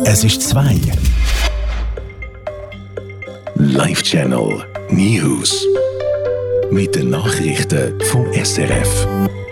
Es ist 2. Live Channel News. Mit den Nachrichten vom SRF.